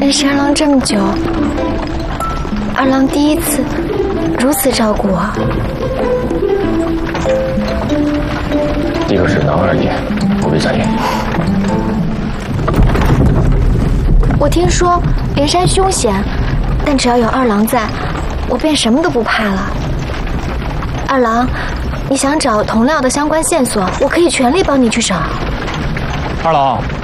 认识二郎这么久，二郎第一次如此照顾我。 一个是男二爷，不必在意。 我听说灵山凶险，但只要有二郎在，我便什么都不怕了。二郎，你想找铜料的相关线索，我可以全力帮你去找。 二郎，